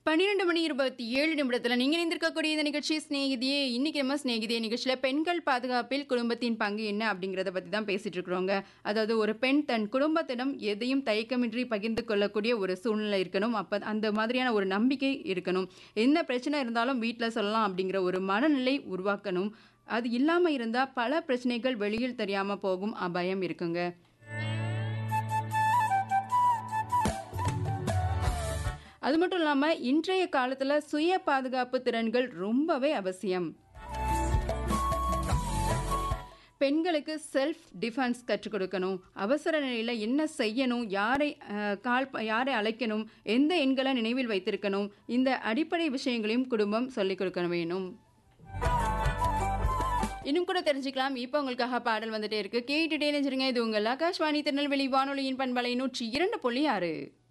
12 மணி 27 நிமிடத்துல நீங்க இணைந்திருக்கக்கூடிய இந்த நிகழ்ச்சி சிநேகிதியே. இன்னைக்கு நம்ம சிநேகிதியே நிகழ்ச்சியில பெண்கள் பாதுகாப்பில் குடும்பத்தின் பங்கு என்ன அப்படிங்கிறத பத்தி தான் பேசிட்டு இருக்கிறோங்க. அதாவது ஒரு பெண் தன் குடும்பத்திடம் எதையும் தயக்கமின்றி பகிர்ந்து கொள்ளக்கூடிய ஒரு சூழ்நிலை இருக்கணும். அப்ப அந்த மாதிரியான ஒரு நம்பிக்கை இருக்கணும். என்ன பிரச்சனை இருந்தாலும் வீட்ல சொல்லலாம் அப்படிங்கிற ஒரு மனநிலை உருவாக்கணும். அது இல்லாம இருந்தா பல பிரச்சனைகள் வெளியில் தெரியாம போகும் அபாயம் இருக்குங்க. அது மட்டும் இல்லாம இன்றைய காலத்துல சுய பாதுகாப்பு திறன்கள் ரொம்பவே அவசியம். பெண்களுக்கு செல்ஃப் டிஃபென்ஸ் கற்றுக் கொடுக்கணும். அவசர நிலையில என்ன செய்யணும், யாரை அழைக்கணும், எந்த எண்களை நினைவில் வைத்திருக்கணும், இந்த அடிப்படை விஷயங்களையும் குடும்பம் சொல்லிக் கொடுக்க வேணும். இன்னும் கூட தெரிஞ்சுக்கலாம். இப்போ உங்களுக்காக பாடல் வந்துட்டே இருக்கு. கேட்டுட்டே நினைச்சிருங்க. இது உங்கள் ஆகாஷ்வாணி திருநெல்வேலி வானொலியின் பண்பலை 102.6.